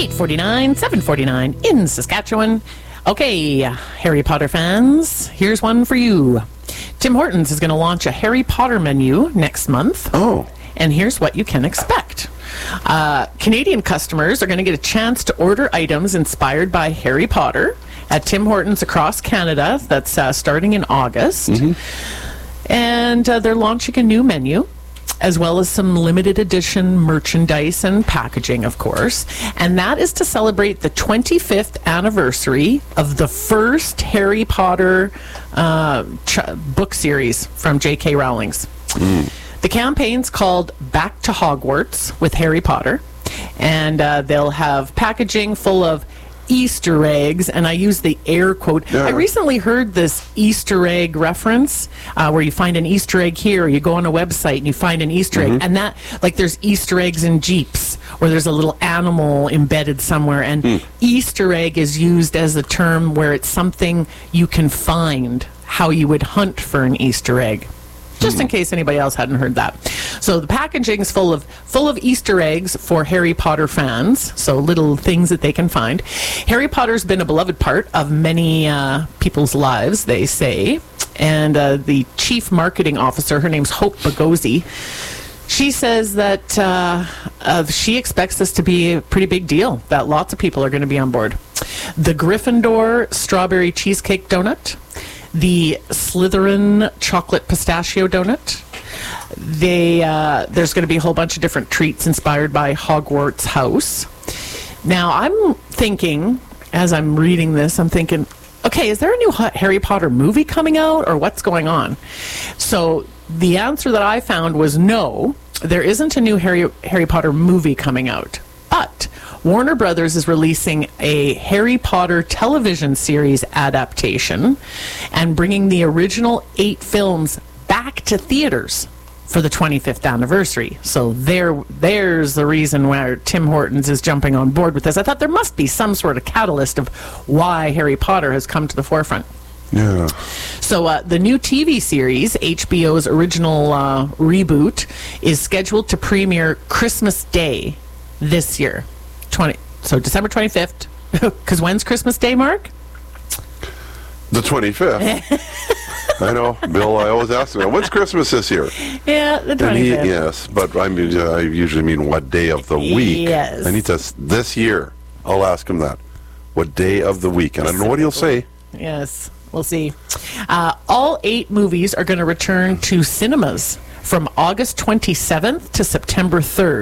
8:49, 7:49 in Saskatchewan. Okay, Harry Potter fans, here's one for you. Tim Hortons is going to launch a Harry Potter menu next month. Oh. And here's what you can expect. Canadian customers are going to get a chance to order items inspired by Harry Potter at Tim Hortons across Canada. That's starting in August. And they're launching a new menu, as well as some limited edition merchandise and packaging, of course. And that is to celebrate the 25th anniversary of the first Harry Potter book series from J.K. Rowling's. The campaign's called Back to Hogwarts with Harry Potter. And they'll have packaging full of Easter eggs, and I use the air quote. Yeah. I recently heard this Easter egg reference where you find an Easter egg here, or you go on a website and you find an Easter egg, and that, like, there's Easter eggs in Jeeps, where there's a little animal embedded somewhere, and Easter egg is used as a term where it's something you can find, how you would hunt for an Easter egg. Just in case anybody else hadn't heard that. So the packaging's full of Easter eggs for Harry Potter fans, so little things that they can find. Harry Potter's been a beloved part of many people's lives, they say. And the chief marketing officer, her name's Hope Bagosi, she says that she expects this to be a pretty big deal, that lots of people are going to be on board. The Gryffindor strawberry cheesecake donut, the Slytherin chocolate pistachio donut. There's going to be a whole bunch of different treats inspired by Hogwarts House. Now, I'm thinking, as I'm reading this, I'm thinking, okay, is there a new Harry Potter movie coming out, or what's going on? So the answer that I found was no, there isn't a new Harry Potter movie coming out. But Warner Brothers is releasing a Harry Potter television series adaptation and bringing the original 8 films back to theaters for the 25th anniversary. So there's the reason why Tim Hortons is jumping on board with this. I thought there must be some sort of catalyst of why Harry Potter has come to the forefront. Yeah. So the new TV series, HBO's original reboot, is scheduled to premiere Christmas Day this year. So December 25th. Because when's Christmas Day, Mark? The 25th. I know, Bill. I always ask him, when's Christmas this year? Yeah, the 25th. Yes, but I usually mean what day of the week. Yes. I need to, this year, I'll ask him that. What day of the week? And I don't know what he'll say. Yes, we'll see. All 8 movies are going to return to cinemas from August 27th to September 3rd.